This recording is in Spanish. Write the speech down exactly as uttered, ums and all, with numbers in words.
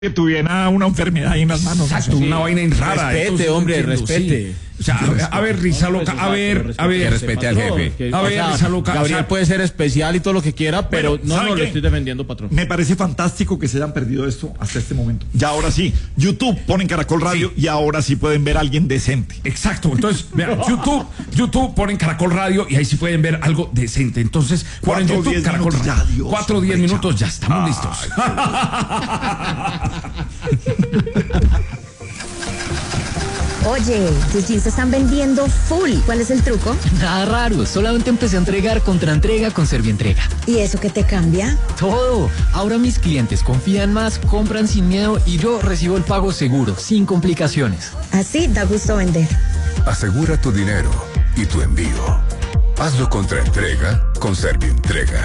que tuviera una enfermedad ahí en las manos. Exacto, sí. una vaina rara. Respete, Entonces, hombre, entiendo, respete. sí. O sea, a, a ver, Risa Loca, a ver, a ver. Que respete al jefe. A ver, Risa Loca. Gabriel o sea, puede ser especial y todo lo que quiera, pero Bueno, no, ¿sabe no, qué? lo estoy defendiendo, patrón. Me parece fantástico que se hayan perdido esto hasta este momento. Ya ahora sí, YouTube ponen Caracol Radio y ahora sí pueden ver a alguien decente. Exacto, entonces, vean, YouTube, YouTube ponen Caracol Radio y ahí sí pueden ver algo decente. Entonces, ponen Cuatro, YouTube diez Caracol minutos, Radio. ya, Dios, Cuatro o diez hombre, minutos, chao. ya estamos listos. Oye, tus jeans se están vendiendo full. ¿Cuál es el truco? Nada raro, solamente empecé a entregar contra entrega con Servientrega. ¿Y eso qué te cambia? Todo. Ahora mis clientes confían más, compran sin miedo y yo recibo el pago seguro, sin complicaciones. Así da gusto vender. Asegura tu dinero y tu envío. Hazlo contra entrega con Servientrega.